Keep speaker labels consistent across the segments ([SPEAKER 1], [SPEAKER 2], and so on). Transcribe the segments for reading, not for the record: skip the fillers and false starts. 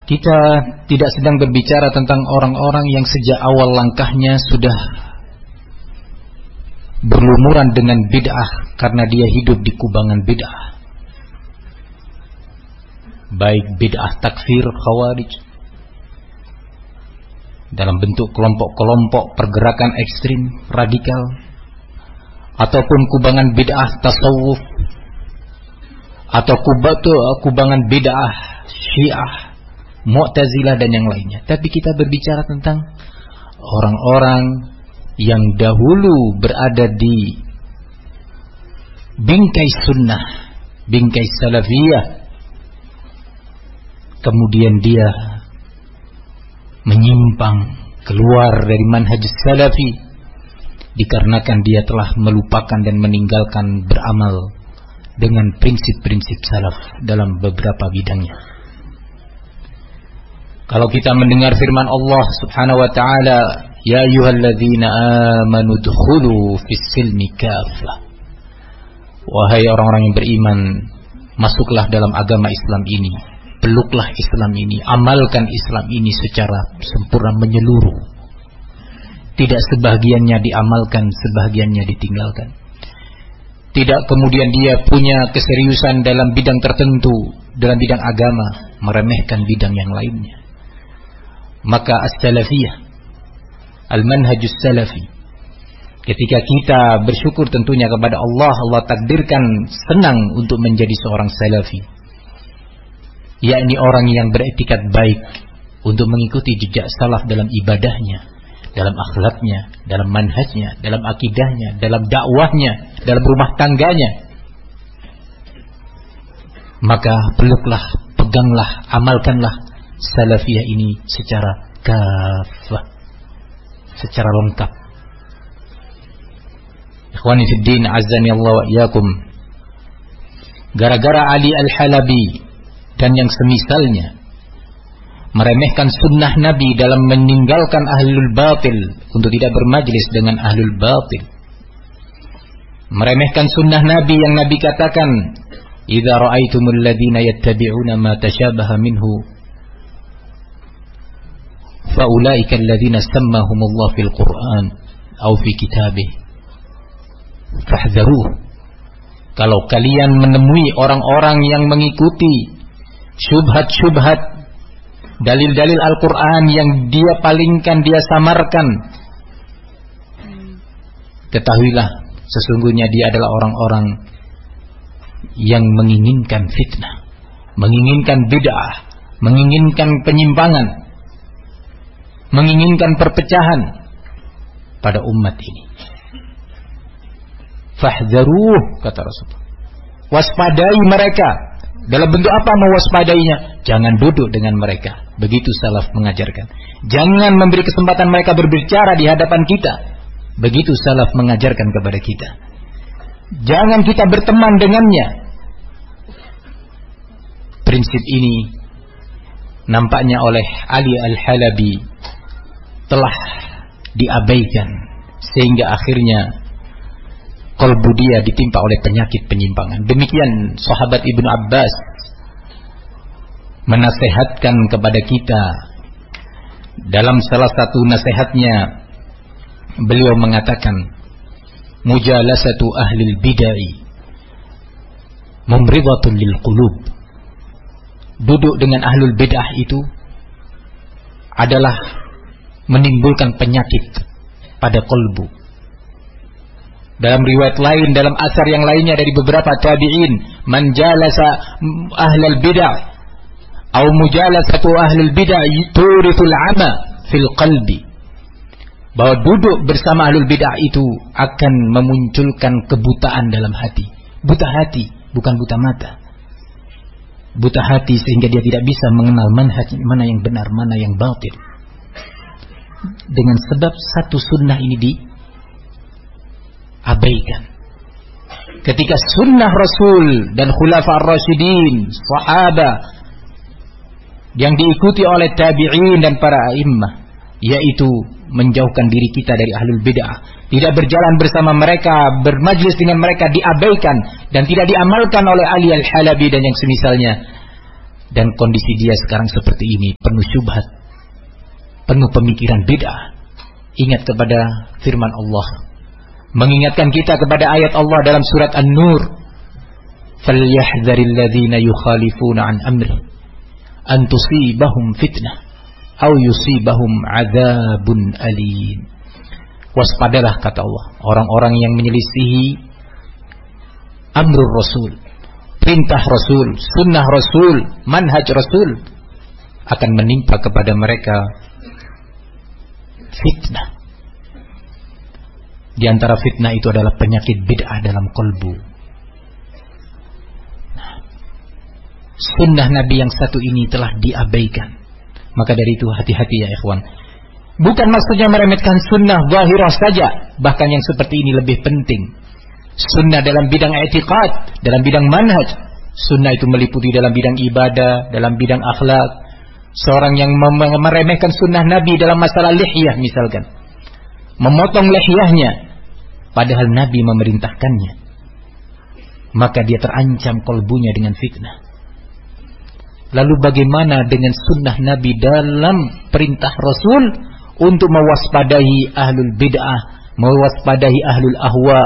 [SPEAKER 1] Kita tidak sedang berbicara tentang orang-orang yang sejak awal langkahnya sudah berlumuran dengan bid'ah karena dia hidup di kubangan bid'ah, baik bid'ah takfir khawarij dalam bentuk kelompok-kelompok pergerakan ekstrim radikal, ataupun kubangan bid'ah tasawuf, atau kubangan bid'ah syiah, mu'tazilah dan yang lainnya. Tapi kita berbicara tentang orang-orang yang dahulu berada di bingkai sunnah, bingkai salafiyah, kemudian dia menyimpang keluar dari manhaj salafi dikarenakan dia telah melupakan dan meninggalkan beramal dengan prinsip-prinsip salaf dalam beberapa bidangnya. Kalau kita mendengar firman Allah Subhanahu wa taala, ya ayyuhalladzina amanu dkhulu fis silmi kaffah. Wahai orang-orang yang beriman, masuklah dalam agama Islam ini, peluklah Islam ini, amalkan Islam ini secara sempurna menyeluruh. Tidak sebahagiannya diamalkan, sebahagiannya ditinggalkan. Tidak kemudian dia punya keseriusan dalam bidang tertentu, dalam bidang agama, meremehkan bidang yang lainnya. Maka as-salafiyah, al-manhajus salafi, ketika kita bersyukur tentunya kepada Allah, Allah takdirkan senang untuk menjadi seorang salafi, yakni orang yang beretikat baik untuk mengikuti jejak salaf dalam ibadahnya, dalam akhlaknya, dalam manhajnya, dalam akidahnya, dalam dakwahnya, dalam rumah tangganya. Maka peluklah, peganglah, amalkanlah salafiyah ini secara kafah, secara lengkap. Ikhwani fid din, azani Allah wa iyyakum. Gara-gara Ali Al-Halabi dan yang semisalnya meremehkan sunnah Nabi dalam meninggalkan ahlul batil untuk tidak bermajlis dengan ahlul batil, meremehkan sunnah Nabi yang Nabi katakan, idza ra'aitumul ladzina yattabi'una ma tashabaha minhu faulaika alladzina sammahumullah fil Qur'an aw fi kitabih fahdharuh. Kalau kalian menemui orang-orang yang mengikuti syubhat-syubhat, dalil-dalil Al-Quran yang dia palingkan, dia samarkan, ketahuilah sesungguhnya dia adalah orang-orang yang menginginkan fitnah, menginginkan bid'ah, menginginkan penyimpangan, menginginkan perpecahan pada umat ini. Fahdharuh, kata Rasulullah, waspadai mereka. Dalam bentuk apa mewaspadainya? Jangan duduk dengan mereka. Begitu salaf mengajarkan. Jangan memberi kesempatan mereka berbicara di hadapan kita. Begitu salaf mengajarkan kepada kita. Jangan kita berteman dengannya. Prinsip ini nampaknya oleh Ali Al-Halabi telah diabaikan, sehingga akhirnya qalbu dia ditimpa oleh penyakit penyimpangan. Demikian sahabat Ibnu Abbas menasihatkan kepada kita. Dalam salah satu nasihatnya, beliau mengatakan, mujalasatu ahlil bid'ah mumridatun lil qulub. Duduk dengan ahlul bid'ah itu adalah menimbulkan penyakit pada qalbu. Dalam riwayat lain, dalam asar yang lainnya dari beberapa tabi'in, man jalasa ahlal bid'ah atau mujalasatu ahlul bid'ah turithul 'ama fil qalbi, bahwa duduk bersama ahlul bid'ah itu akan memunculkan kebutaan dalam hati. Buta hati, bukan buta mata. Buta hati sehingga dia tidak bisa mengenal manhaj, mana yang benar, mana yang batil. Dengan sebab satu sunnah ini diabaikan. Ketika sunnah Rasul dan Khulafa ar-Rasyidin, sahabat yang diikuti oleh tabi'in dan para a'immah, yaitu menjauhkan diri kita dari ahlul bid'ah, tidak berjalan bersama mereka, bermajlis dengan mereka, diabaikan dan tidak diamalkan oleh Ali Al-Halabi dan yang semisalnya, dan kondisi dia sekarang seperti ini, penuh syubhat, penuh pemikiran bid'ah, ingat kepada firman Allah, mengingatkan kita kepada ayat Allah dalam surat An-Nur, "Falyahdharil ladzina yukhalifuna an amri an tusibahum fitnah aw yusibahum adzabun alim." Waspadalah, kata Allah, orang-orang yang menyelisihi amrul Rasul, perintah Rasul, sunnah Rasul, manhaj Rasul, akan menimpa kepada mereka fitnah. Di antara fitnah itu adalah penyakit bid'ah dalam kalbu. Sunnah Nabi yang satu ini telah diabaikan. Maka dari itu hati-hati ya ikhwan. Bukan maksudnya meremehkan sunnah zahirah saja, bahkan yang seperti ini lebih penting. Sunnah dalam bidang i'tiqad, dalam bidang manhaj. Sunnah itu meliputi dalam bidang ibadah, dalam bidang akhlak. Seorang yang meremehkan sunnah Nabi dalam masalah lihyah misalkan, memotong lihyahnya, padahal Nabi memerintahkannya, maka dia terancam kalbunya dengan fitnah. Lalu bagaimana dengan sunnah Nabi dalam perintah Rasul untuk mewaspadai ahlul bid'ah, mewaspadai ahlul ahwa,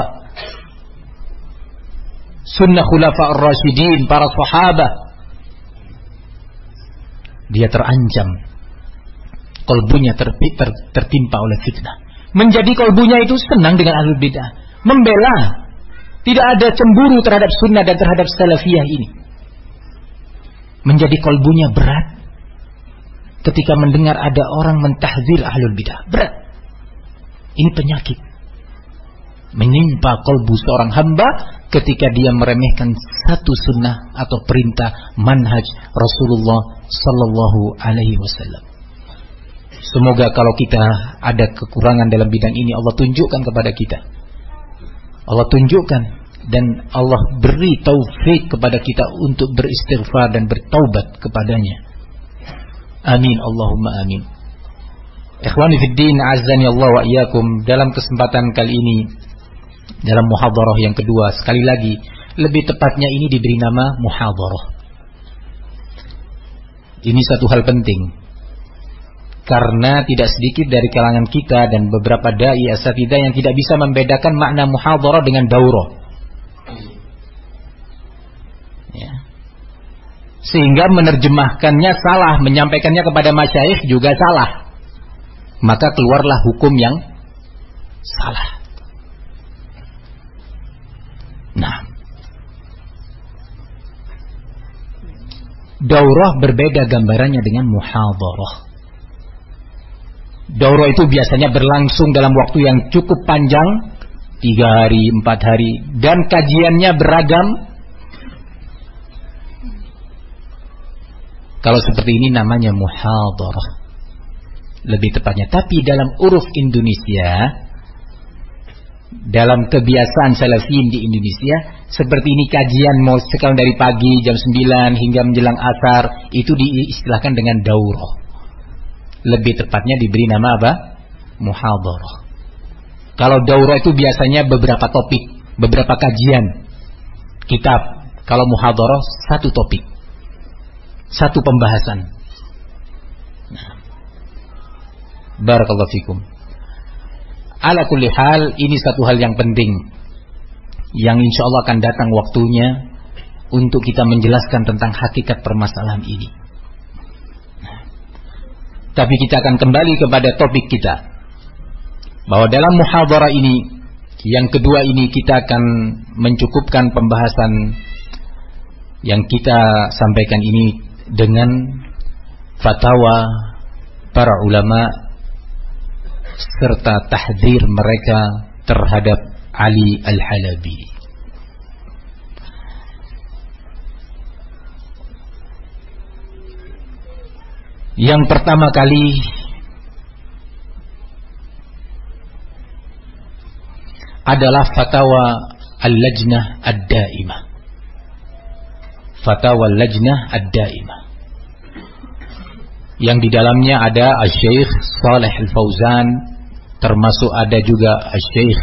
[SPEAKER 1] sunnah khulafa ar-rasyidin, para sahabat? Dia terancam, kalbunya tertimpa oleh fitnah. Menjadi kalbunya itu senang dengan ahlul bid'ah, membela, tidak ada cemburu terhadap sunnah dan terhadap salafiyah ini. Menjadi kalbunya berat ketika mendengar ada orang mentahzir ahlul bid'ah. Berat. Ini penyakit menimpa kalbu seorang hamba ketika dia meremehkan satu sunnah atau perintah manhaj Rasulullah sallallahu alaihi wasallam. Semoga kalau kita ada kekurangan dalam bidang ini, Allah tunjukkan kepada kita. Allah tunjukkan dan Allah beri taufik kepada kita untuk beristighfar dan bertaubat kepadanya. Amin, Allahumma amin. Ikhwani fid din, azzani Allah wa iyyakum. Dalam kesempatan kali ini, dalam muhadharah yang kedua, sekali lagi, lebih tepatnya ini diberi nama muhadharah. Ini satu hal penting, karena tidak sedikit dari kalangan kita dan beberapa dai asatidzah yang tidak bisa membedakan makna muhadharah dengan daurah, ya. Sehingga menerjemahkannya salah, menyampaikannya kepada masyayikh juga salah, maka keluarlah hukum yang salah. Nah, daurah berbeda gambarannya dengan muhadharah. Daurah itu biasanya berlangsung dalam waktu yang cukup panjang, 3 hari, 4 hari, dan kajiannya beragam. Kalau seperti ini namanya muhadharah, lebih tepatnya. Tapi dalam uruf Indonesia, dalam kebiasaan salafiyin di Indonesia, seperti ini kajian mau sekali dari pagi jam 9 hingga menjelang asar, itu diistilahkan dengan daurah. Lebih tepatnya diberi nama apa? Muhadharah. Kalau daurah itu biasanya beberapa topik, beberapa kajian kitab. Kalau muhadharah satu topik, satu pembahasan. Nah, barakallahu fikum. Ala kulli hal, ini satu hal yang penting yang insya Allah akan datang waktunya untuk kita menjelaskan tentang hakikat permasalahan ini. Tapi kita akan kembali kepada topik kita, bahwa dalam muhadharah ini, yang kedua ini, kita akan mencukupkan pembahasan yang kita sampaikan ini dengan fatwa para ulama serta tahdzir mereka terhadap Ali Al-Halabi. Yang pertama kali adalah fatwa Al-Lajnah Ad-Daimah. Fatwa Al-Lajnah Ad-Daimah, yang di dalamnya ada Asy-Syaikh Shalih Al-Fauzan, termasuk ada juga Asy-Syaikh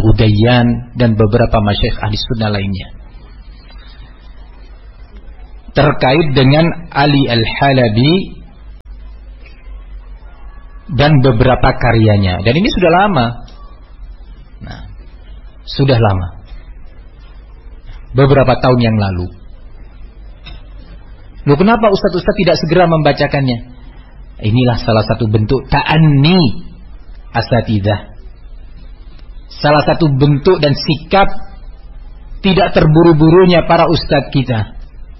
[SPEAKER 1] Al-Ghudayyan dan beberapa masyayikh ahli sunnah lainnya. terkait dengan Ali Al-Halabi dan beberapa karyanya. Dan ini sudah lama. Nah, sudah lama. Beberapa tahun yang lalu. Loh, kenapa ustaz-ustaz tidak segera membacakannya? Inilah salah satu bentuk ta'anni asatidzah. Salah satu bentuk dan sikap tidak terburu-burunya para ustaz kita.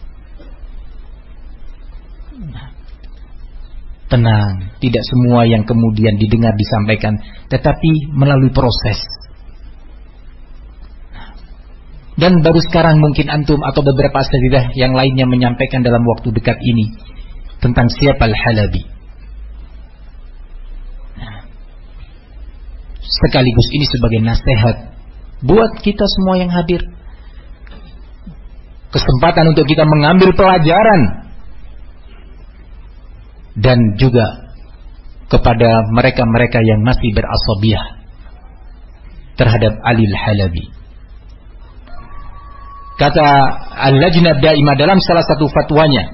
[SPEAKER 1] Tenang, tidak semua yang kemudian didengar disampaikan, tetapi melalui proses. Dan baru sekarang mungkin antum atau beberapa asatidzah yang lainnya menyampaikan dalam waktu dekat ini tentang siapa Al-Halabi. Sekaligus ini sebagai nasihat buat kita semua yang hadir. Kesempatan untuk kita mengambil pelajaran. Dan juga kepada mereka-mereka yang masih berasabiyah terhadap Ali Al-Halabi. Kata Al-Lajnah Daimah dalam salah satu fatwanya,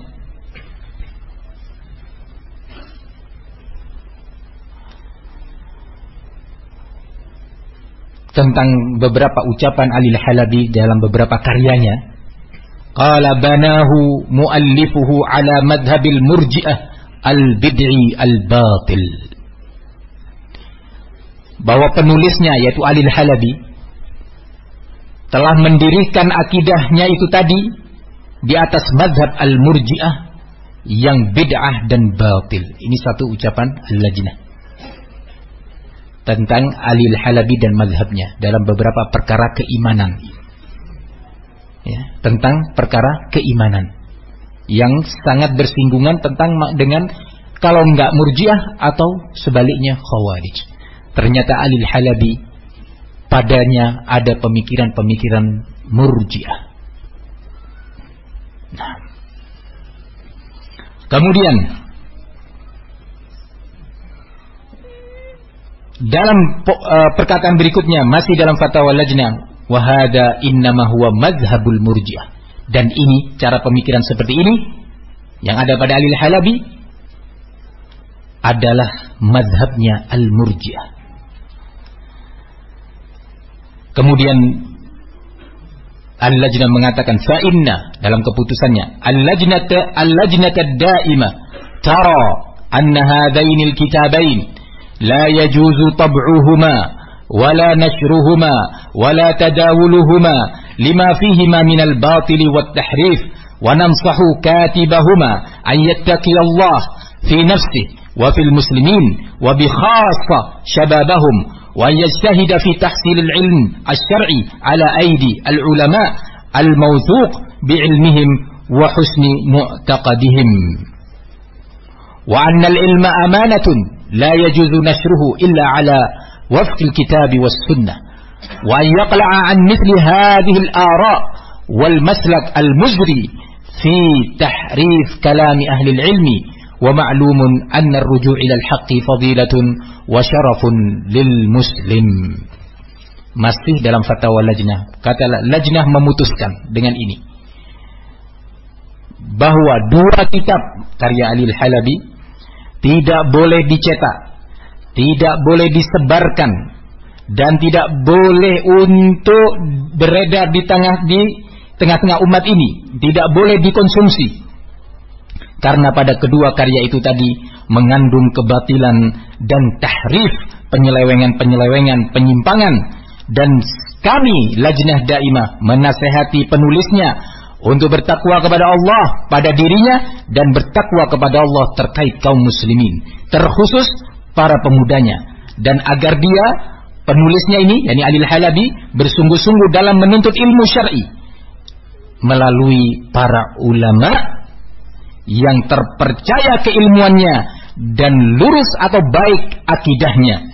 [SPEAKER 1] tentang beberapa ucapan Ali Al-Halabi dalam beberapa karyanya, qala banahu muallifuhu ala madhabil murji'ah al-bid'i al-batil. Bahwa penulisnya yaitu Ali Al-Halabi telah mendirikan akidahnya itu tadi di atas madhab al-murji'ah yang bid'ah dan batil. Ini satu ucapan Al-Lajnah tentang Ali Al-Halabi dan madhabnya dalam beberapa perkara keimanan. Ya, tentang perkara keimanan yang sangat bersinggungan dengan kalau enggak murjiah atau sebaliknya khawarij. Ternyata Ali Al-Halabi padanya ada pemikiran-pemikiran murjiah. Nah, kemudian dalam perkataan berikutnya masih dalam fatwa Lajnah, wa hadza innama huwa mazhabul murjiah. Dan ini, cara pemikiran seperti ini yang ada pada Ali Al-Halabi adalah mazhabnya Al-Murji'ah. Kemudian Al-Lajnah mengatakan fa inna, dalam keputusannya, Al-Lajnata Daimah tara anna hadaini al-kitabain la yajuzu tab'uhuma wala nashruhuma wala tadawuluhuma lima fihima minal batili wat tahrif wa namsahu katibahuma an yattaqiyallah fi nafsihi wa fil muslimin wa bi khassa shababahum wa yajtahida fi tahsil al-ilm al-shar'i ala aidi al-ulama al-mawthuq bi ilmihim wa husni mu'taqadihim wa anna al-ilma amanatun la yajuzu nashruhu illa ala wafq al-kitab was-sunnah wa yaqla'a an mithli hadhihi al-ara' wal maslak al-mujri fi tahrif kalam ahli al-ilmi wa ma'lumun anna ar-ruju' ila al-haqqi fadilatun wa syarafun lil muslim. Masih dalam fatwa Lajnah, kata Lajnah memutuskan dengan ini bahwa dua kitab karya Ali Al-Halabi tidak boleh dicetak, tidak boleh disebarkan, dan tidak boleh untuk beredar di tengah-tengah umat ini, tidak boleh dikonsumsi. Karena pada kedua karya itu tadi mengandung kebatilan dan tahrif, penyelewengan, penyimpangan. Dan kami Lajnah Daimah menasehati penulisnya untuk bertakwa kepada Allah pada dirinya dan bertakwa kepada Allah terkait kaum muslimin, terkhusus para pemudanya, dan agar dia, penulisnya ini, yakni Ali Al-Halabi, bersungguh-sungguh dalam menuntut ilmu syar'i melalui para ulama yang terpercaya keilmuannya dan lurus atau baik akidahnya.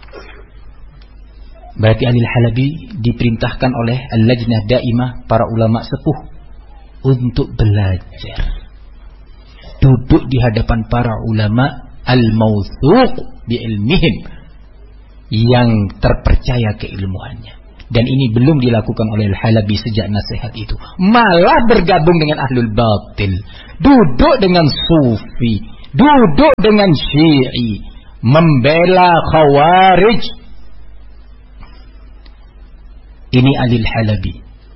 [SPEAKER 1] Berarti Ali Al-Halabi diperintahkan oleh Al-Lajnah Daimah, para ulama sepuh, untuk belajar, duduk di hadapan para ulama al-mawthuq bi ilmihim, yang terpercaya keilmuannya. Dan ini belum dilakukan oleh Al-Halabi sejak nasihat itu. Malah bergabung dengan ahlul batil, duduk dengan sufi, duduk dengan syi'i, membela khawarij. Ini Alil Halabi.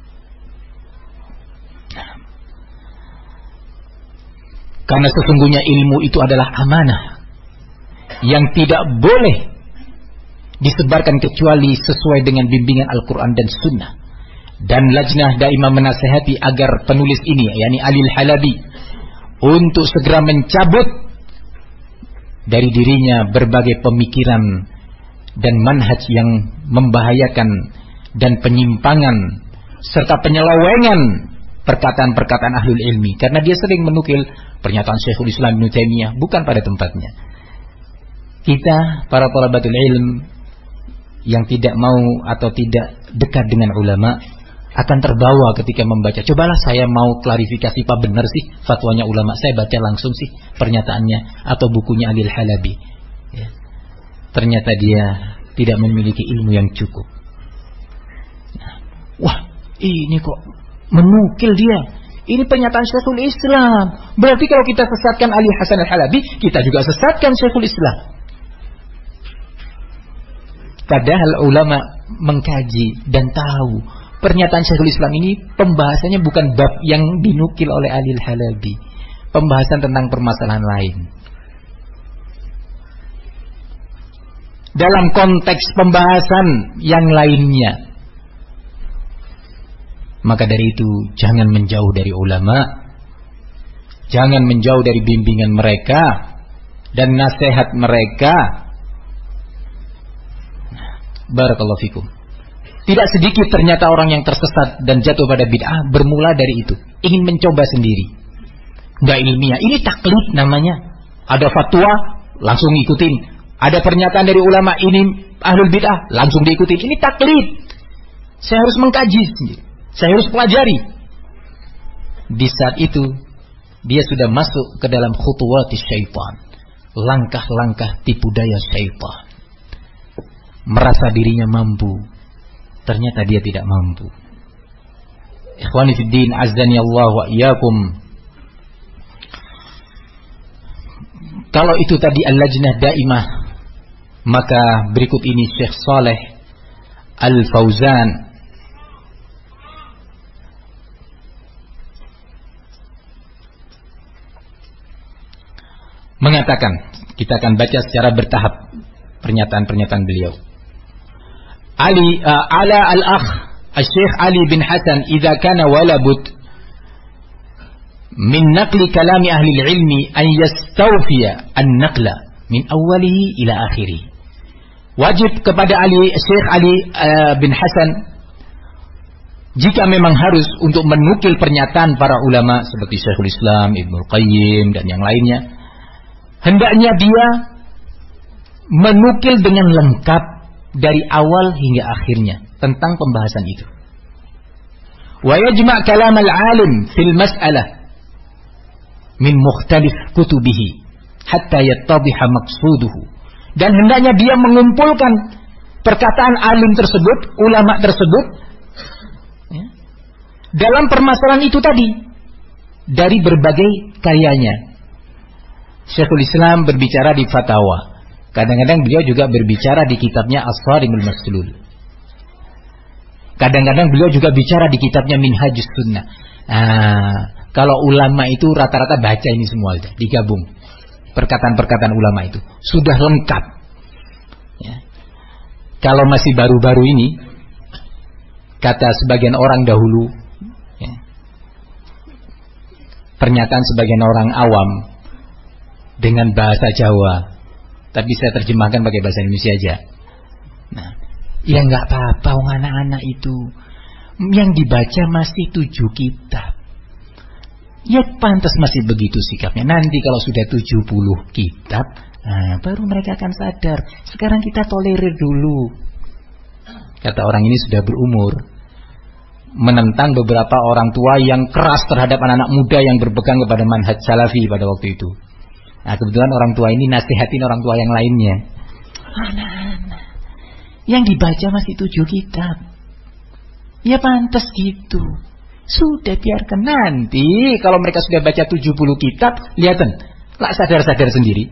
[SPEAKER 1] Karena sesungguhnya ilmu itu adalah amanah yang tidak boleh disebarkan kecuali sesuai dengan bimbingan Al-Quran dan Sunnah. Dan Lajnah Daimah menasihati agar penulis ini, yakni Alil Halabi, untuk segera mencabut dari dirinya berbagai pemikiran dan manhaj yang membahayakan dan penyimpangan serta penyelewengan perkataan-perkataan ahlul ilmi. Karena dia sering menukil pernyataan Syekhul Islam Ibnu Taimiyah bukan pada tempatnya. Kita para thalabatul ilm yang tidak mau atau tidak dekat dengan ulama akan terbawa ketika membaca. Cobalah saya mau klarifikasi, Pak, benar sih fatwanya ulama. Saya baca langsung sih pernyataannya atau bukunya Alil Halabi. Ya. Ternyata dia tidak memiliki ilmu yang cukup. Nah, wah, ini kok menukil dia. Ini pernyataan Syekhul Islam. Berarti kalau kita sesatkan Ali Hasan Al-Halabi, kita juga sesatkan Syekhul Islam. Padahal ulama mengkaji dan tahu pernyataan Syekhul Islam ini pembahasannya bukan bab yang dinukil oleh Alil Halabi. Pembahasan tentang permasalahan lain. Dalam konteks pembahasan yang lainnya. Maka dari itu jangan menjauh dari ulama. Jangan menjauh dari bimbingan mereka dan nasihat mereka. Barakallahu fikum. Tidak sedikit ternyata orang yang tersesat dan jatuh pada bid'ah bermula dari itu, ingin mencoba sendiri. Enggak ilmiah, ini taklid namanya. Ada fatwa, langsung ikutin. Ada pernyataan dari ulama, ini ahlul bid'ah, langsung diikutin. Ini taklid. Saya harus mengkaji sendiri. Saya harus pelajari. Di saat itu dia sudah masuk ke dalam khutuwati syaitan, langkah-langkah tipu daya syaitan. Merasa dirinya mampu, ternyata dia tidak mampu. Ikhwani fid din, azdani Allah wa iyyakum. Kalau itu tadi Al-Lajnah Daimah, maka berikut ini Syekh Saleh Al-Fauzan mengatakan, kita akan baca secara bertahap pernyataan-pernyataan beliau. Ala al-akh Syekh Ali bin Hasan idza kana wala bud min naqli kalami ahli al-ilmi an yastawfiya an-naqla min awwalihi ila akhirih. Wajib kepada Syekh Ali bin Hasan, jika memang harus untuk menukil pernyataan para ulama seperti Syekhul Islam, Ibnu Qayyim dan yang lainnya, hendaknya dia menukil dengan lengkap dari awal hingga akhirnya tentang pembahasan itu. Wa yajma' kalam al-alim fil mas'alah min mukhtalif kutubihi hatta yattadhiha maqsuduhu. Dan hendaknya dia mengumpulkan perkataan alim tersebut, ulama tersebut, ya, dalam permasalahan itu tadi dari berbagai karyanya. Syekhul Islam berbicara di fatwa. Kadang-kadang beliau juga berbicara di kitabnya As-Sarimul Maslul. Kadang-kadang beliau juga bicara di kitabnya Minhajus Sunnah. Kalau ulama itu rata-rata baca ini semua, digabung. Perkataan-perkataan ulama itu sudah lengkap. Ya. Kalau masih baru-baru ini, kata sebagian orang dahulu, ya, pernyataan sebagian orang awam dengan bahasa Jawa, tapi saya terjemahkan pakai bahasa Indonesia aja. Nah, ya nggak apa-apa, anak-anak itu yang dibaca masih 7 kitab. Ya pantas masih begitu sikapnya. Nanti kalau sudah 70 kitab, baru mereka akan sadar. Sekarang kita tolerir dulu. Kata orang ini sudah berumur, menentang beberapa orang tua yang keras terhadap anak-anak muda yang berpegang kepada manhaj salafi pada waktu itu. Nah, kebetulan orang tua ini nasihatin orang tua yang lainnya. Anak-anak yang dibaca masih 7 kitab. Ya pantas gitu. Sudah biarkan, nanti kalau mereka sudah baca 70 kitab, lihatan, lah sadar-sadar sendiri.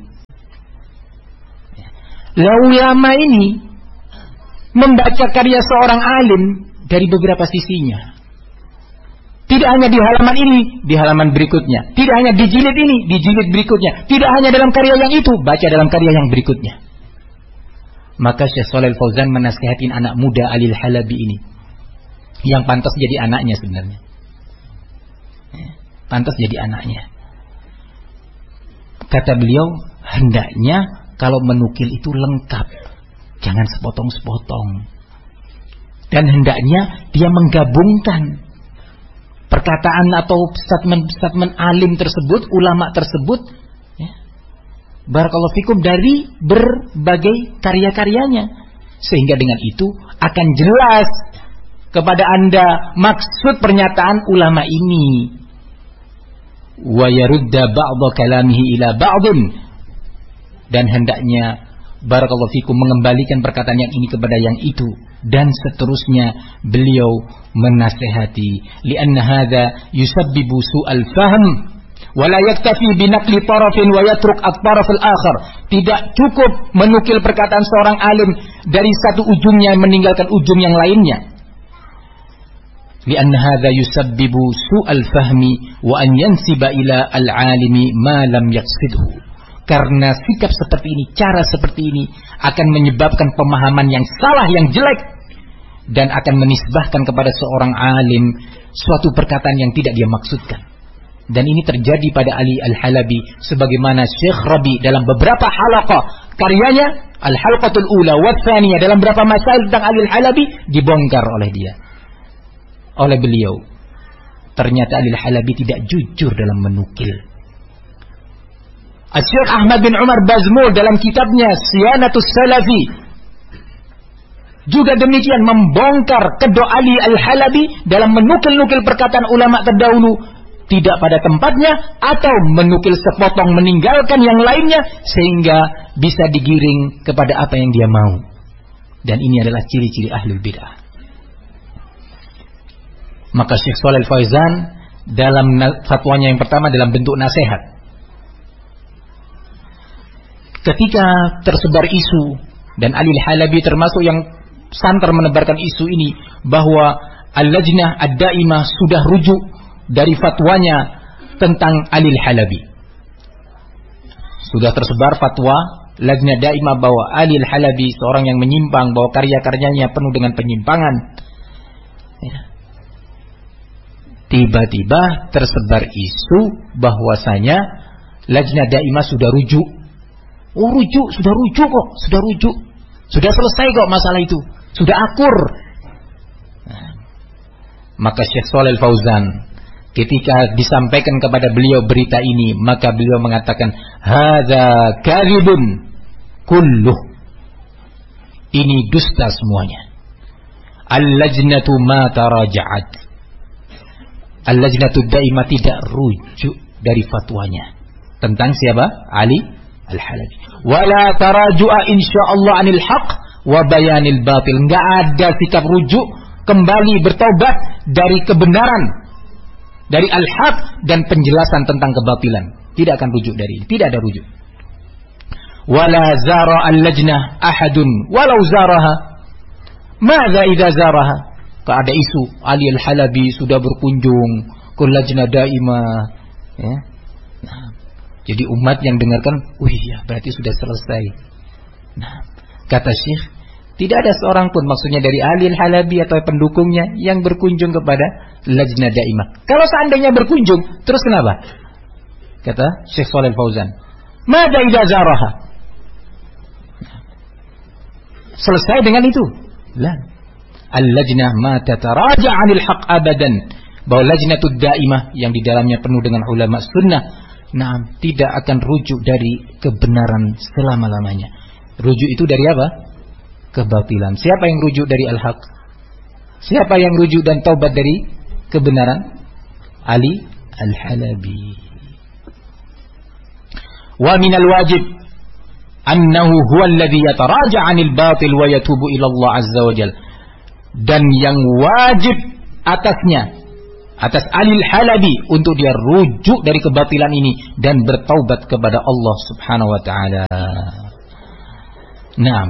[SPEAKER 1] Lah ulama ini membaca karya seorang alim dari beberapa sisinya. Tidak hanya di halaman ini, di halaman berikutnya. Tidak hanya di jilid ini, di jilid berikutnya. Tidak hanya dalam karya yang itu, baca dalam karya yang berikutnya. Maka Syekh Shalih Al Fauzan menasihatin anak muda Alil Halabi ini, yang pantas jadi anaknya sebenarnya. Pantas jadi anaknya. Kata beliau, hendaknya kalau menukil itu lengkap, jangan sepotong-sepotong. Dan hendaknya dia menggabungkan perkataan atau statement alim tersebut, ulama tersebut, ya, barakallahu fikum, dari berbagai karya-karyanya, sehingga dengan itu akan jelas kepada Anda maksud pernyataan ulama ini. Wa yarudda ba'dha kalamihi ila ba'dhin, dan hendaknya barakallahu fikum mengembalikan perkataan yang ini kepada yang itu, dan seterusnya. Beliau menasihati, lianna hadza yusabbibu su'al fahm wa la yaktafi bi naqli tarafin wa yatruk at-taraf al-akhar. Tidak cukup menukil perkataan seorang alim dari satu ujungnya meninggalkan ujung yang lainnya. Lianna hadza yusabbibu su'al fahmi wa an yansiba ila al-alimi ma lam yaqsidhu. Karena sikap seperti ini, cara seperti ini akan menyebabkan pemahaman yang salah, yang jelek, dan akan menisbahkan kepada seorang alim suatu perkataan yang tidak dia maksudkan. Dan ini terjadi pada Ali Al-Halabi, sebagaimana Syekh Rabi dalam beberapa halaqah karyanya, Al-Halqatul Ula wa Tsaniyah, dalam beberapa masail tentang Ali Al-Halabi dibongkar oleh dia, oleh beliau. Ternyata Ali Al-Halabi tidak jujur dalam menukil. Syekh Ahmad bin Umar Bazmul dalam kitabnya Siyanatus Salafi juga demikian membongkar kedok Ali Al-Halabi dalam menukil-nukil perkataan ulama terdahulu tidak pada tempatnya, atau menukil sepotong meninggalkan yang lainnya sehingga bisa digiring kepada apa yang dia mau. Dan ini adalah ciri-ciri ahlul bid'ah. Maka Syekh Shalih Al Fauzan dalam fatwanya yang pertama dalam bentuk nasihat, ketika tersebar isu, dan Ali Al-Halabi termasuk yang santer menebarkan isu ini, bahwa Al-Lajnah Ad-Daimah sudah rujuk dari fatwanya tentang Ali Al-Halabi. Sudah tersebar fatwa Lajnah Daimah bahwa Ali Al-Halabi seorang yang menyimpang, bahwa karya-karyanya penuh dengan penyimpangan. Ya. Tiba-tiba tersebar isu bahwasanya Lajnah Daimah sudah rujuk. Oh, rujuk, sudah rujuk kok, sudah rujuk. Sudah selesai kok masalah itu. Sudah akur. Nah, maka Syekh Shalih Al Fauzan ketika disampaikan kepada beliau berita ini, maka beliau mengatakan, hadza kadhibun kulluh. Ini dusta semuanya. Al-lajnatu ma taraja'at. Al-lajnatu daimah tidak rujuk dari fatwanya. Tentang siapa? Ali Al-Halabi. Wala taraju'a insyaallah anil haq wa bayanil batil. Enggak ada sikap rujuk, kembali bertobat dari kebenaran, dari al-haq dan penjelasan tentang kebatilan. Tidak akan rujuk dari ini, tidak ada rujuk. Wala zara al-lajnah ahadun walau zaraha. Madza idza zaraha? Kalau ada isu Ali Al-Halabi sudah berkunjung ke Lajnah Daimah, ya. Nah, jadi umat yang dengarkan, wih ya berarti sudah selesai. Nah, kata Syekh, tidak ada seorang pun, maksudnya dari Ali Al-Halabi atau pendukungnya, yang berkunjung kepada Lajnah Daimah. Kalau seandainya berkunjung, terus kenapa? Kata Syekh Shalih Al Fauzan, madza idza zaraha? Selesai dengan itu? La. Al-lajnah ma tataraja 'anil haqq abadan. Bahwa Lajnatud Daimah yang di dalamnya penuh dengan ulama sunnah, nah, tidak akan rujuk dari kebenaran selama-lamanya. Rujuk itu dari apa? Kebatilan. Siapa yang rujuk dari al-haq? Siapa yang rujuk dan taubat dari kebenaran? Ali Al-Halabi. Wa minal wajib annahu huwa alladhi yataraja 'anil batil wa yatubu ila Allah azza wa jalla. dan yang wajib atasnya, atas Ali Al-Halabi, untuk dia rujuk dari kebatilan ini dan bertaubat kepada Allah Subhanahu wa taala. Naam.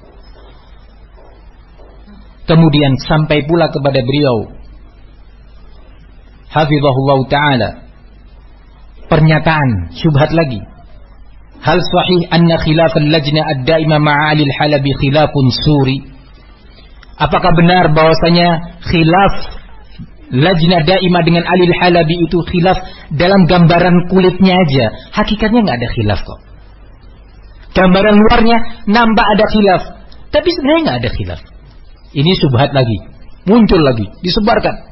[SPEAKER 1] Kemudian sampai pula kepada beliau hafizahullah taala pernyataan syubhat lagi. Hal sahih anna khilaf al-lajna ad-daimah ma'a Ali Al-Halabi khilafun suri? Apakah benar bahwasanya khilaf lajna daimah dengan Ali Al-Halabi itu khilaf dalam gambaran kulitnya aja? Hakikatnya nggak ada khilaf kok. Gambaran luarnya nambah ada khilaf, tapi sebenarnya nggak ada khilaf. Ini syubhat lagi, muncul lagi, disebarkan.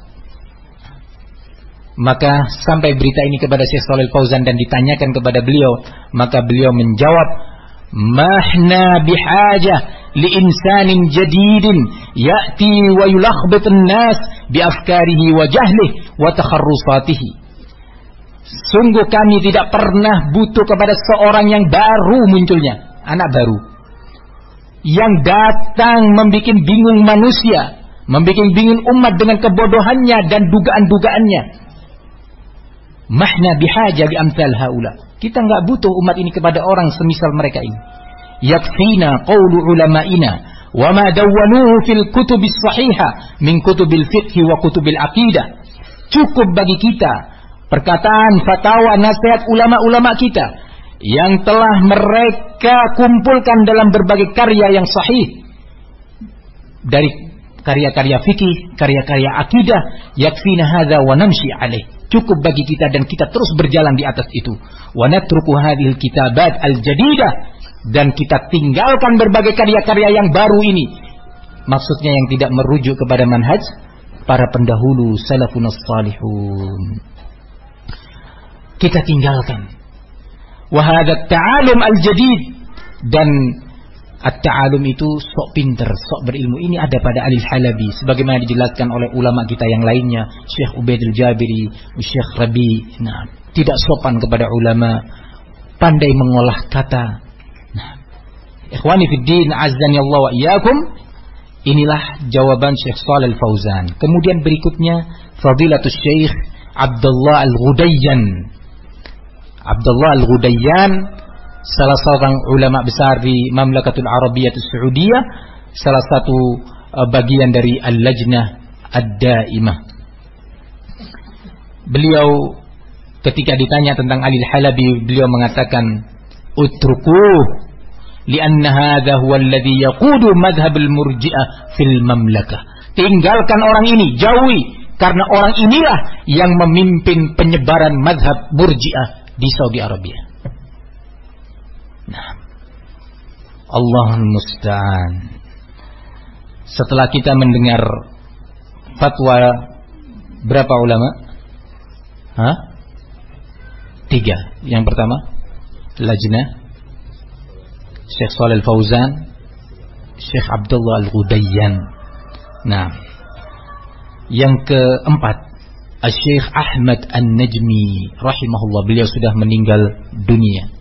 [SPEAKER 1] Maka sampai berita ini kepada Syekh Shalih Al-Fauzan dan ditanyakan kepada beliau, maka beliau menjawab, mahna bihajah li insanin jadidin ya'ti wa yulakhbitun nas bi afkarihi wa jahlihi wa takharrusatihi. Sungguh kami tidak pernah butuh kepada seorang yang baru munculnya, anak baru, yang datang membuat bingung manusia, membuat bingung umat dengan kebodohannya dan dugaan-dugaannya. Mahna bihaja bi amsal haula. Kita enggak butuh umat ini kepada orang semisal mereka ini. Yakfina qaulu ulama'ina wa ma dawwanuhu fil kutubis sahihah min kutubil fiqh wa kutubil aqidah. Cukup bagi kita perkataan, fatwa, nasihat ulama-ulama kita yang telah mereka kumpulkan dalam berbagai karya yang sahih, dari karya-karya fikih, karya-karya akidah. Yakfina hadza wa namshi alaih. Cukup bagi kita dan kita terus berjalan di atas itu. Wa natruku hadhil kitabat al-jadidah, dan kita tinggalkan berbagai karya-karya yang baru ini. Maksudnya yang tidak merujuk kepada manhaj para pendahulu salafun salihun. Kita tinggalkan. Wa hadha ta'alum al-jadid, dan at-ta'alum itu sok pinter, sok berilmu ini ada pada Ali Al-Halabi, sebagaimana dijelaskan oleh ulama kita yang lainnya, Syekh Ubaidul Jabiri, Syekh Rabi. Nah, tidak sopan kepada ulama, pandai mengolah kata. Nah, ikhwani fid din, azzani Allah wa iyyakum. Inilah jawaban Syekh Shalih Al-Fauzan. Kemudian berikutnya Fadilatul Syekh Abdullah Al-Ghudayyan. Abdullah Al-Ghudayyan, salah seorang ulama besar di Mamlakatul Arabiyyah Saudiyah, salah satu bagian dari Al-Lajnah Ad-Daimah. Beliau ketika ditanya tentang Ali Al-Halabi, beliau mengatakan, utrukuh lianna hadha huwa alladhi yaqudu madhhab al-murji'ah fil mamlakah. Tinggalkan orang ini, jauhi, karena orang inilah yang memimpin penyebaran madhab murji'ah di Saudi Arabia. Nah, Allahul musta'an. Setelah kita mendengar fatwa berapa ulama? 3. Yang pertama Lajnah, Syekh Shalih Al-Fauzan, Syekh Abdullah Al-Ghudayyan. Nah, yang keempat Syekh Ahmad An-Najmi rahimahullah, beliau sudah meninggal dunia.